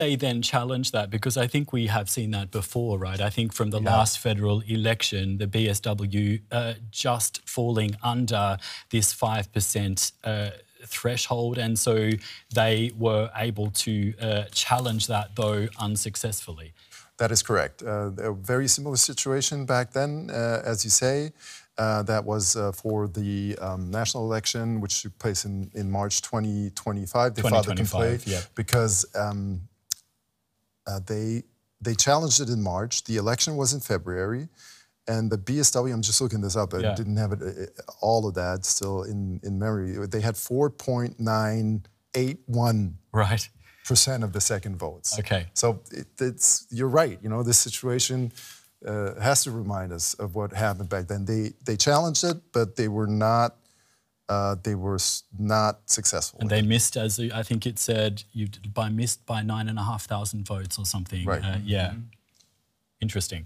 They then challenge that, because I think we have seen that before, right? I think from the last federal election, the BSW just falling under this 5% threshold, and so they were able to challenge that, though unsuccessfully. That is correct. A very similar situation back then, as you say. That was for the national election, which took place in March 2025. The Father Can Play, because they challenged it in March. The election was in February, and the BSW, I'm just looking this up, I didn't have all of that still in memory. They had 4.981% of the second votes. Okay. So you're right. You know, this situation has to remind us of what happened back then. They challenged it, but they were not successful. And they missed, as I think it said, missed by 9,500 votes or something. Right. Interesting.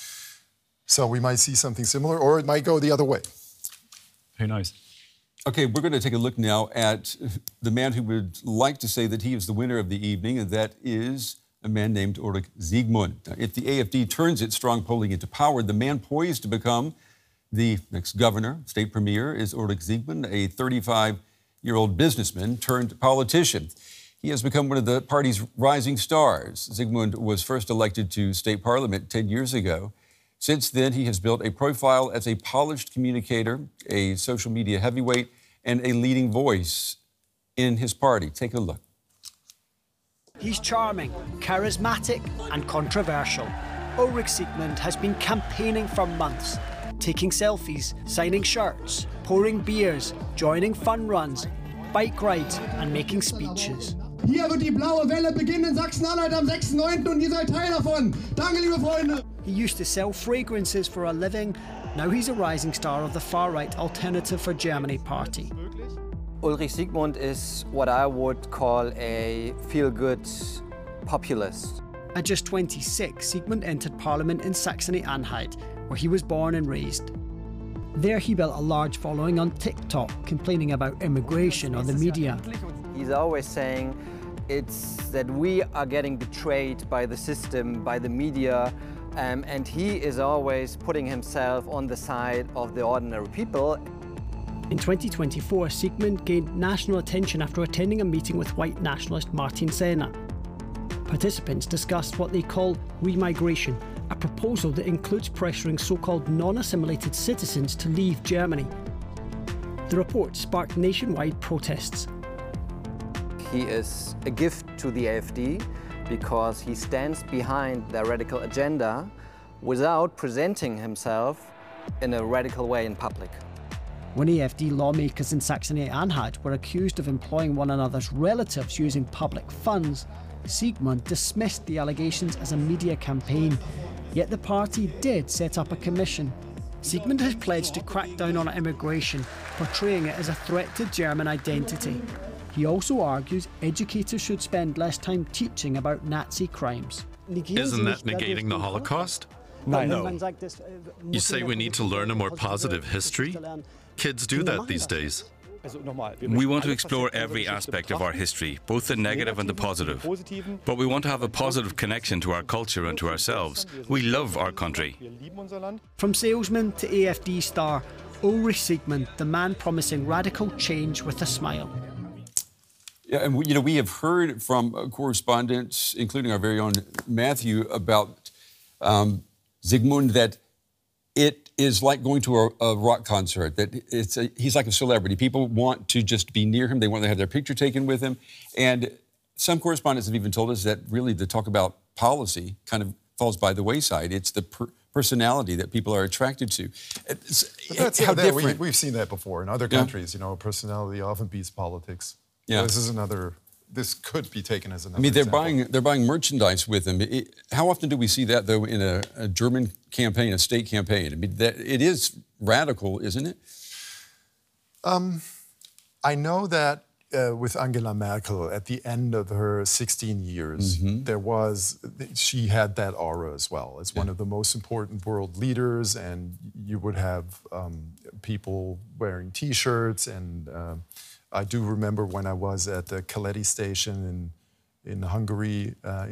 So we might see something similar, or it might go the other way. Who knows? Okay, we're going to take a look now at the man who would like to say that he is the winner of the evening, and that is a man named Ulrich Siegmund. If the AfD turns its strong polling into power, the man poised to become the next governor, state premier, is Ulrich Siegmund, a 35-year-old businessman turned politician. He has become one of the party's rising stars. Siegmund was first elected to state parliament 10 years ago. Since then, he has built a profile as a polished communicator, a social media heavyweight, and a leading voice in his party. Take a look. He's charming, charismatic, and controversial. Ulrich Siegmund has been campaigning for months, taking selfies, signing shirts, pouring beers, joining fun runs, bike rides, and making speeches. Hier wird die blaue Welle beginnen in Sachsen-Anhalt am 6.9. und ihr seid Teil davon. Danke, liebe Freunde. He used to sell fragrances for a living. Now he's a rising star of the far-right Alternative for Germany party. Ulrich Siegmund is what I would call a feel-good populist. At just 26, Siegmund entered parliament in Saxony-Anhalt, where he was born and raised. There he built a large following on TikTok, complaining about immigration or the media. He's always saying it's that we are getting betrayed by the system, by the media, and he is always putting himself on the side of the ordinary people. In 2024, Siegmund gained national attention after attending a meeting with white nationalist Martin Sellner. Participants discussed what they call remigration, a proposal that includes pressuring so-called non-assimilated citizens to leave Germany. The report sparked nationwide protests. He is a gift to the AfD because he stands behind their radical agenda without presenting himself in a radical way in public. When AfD lawmakers in Saxony-Anhalt were accused of employing one another's relatives using public funds, Siegmund dismissed the allegations as a media campaign. Yet the party did set up a commission. Siegmund has pledged to crack down on immigration, portraying it as a threat to German identity. He also argues educators should spend less time teaching about Nazi crimes. Isn't that negating the Holocaust? No. You say we need to learn a more positive history? Kids do that these days. We want to explore every aspect of our history, both the negative and the positive. But we want to have a positive connection to our culture and to ourselves. We love our country. From salesman to AfD star, Ulrich Siegmund, the man promising radical change with a smile. Yeah, and we have heard from correspondents, including our very own Matthew, about Siegmund, that it is like going to a rock concert, that he's like a celebrity. People want to just be near him. They want to have their picture taken with him. And some correspondents have even told us that really the talk about policy kind of falls by the wayside. It's the personality that people are attracted to. How different. We've seen that before in other countries. You know, personality often beats politics. Yeah. This could be taken as another. I mean, example. they're buying merchandise with him. How often do we see that, though, in a German campaign, a state campaign? I mean, it is radical, isn't it? I know that with Angela Merkel, at the end of her 16 years, she had that aura as well. As one of the most important world leaders, and you would have people wearing T-shirts and. I do remember when I was at the Keleti station in Hungary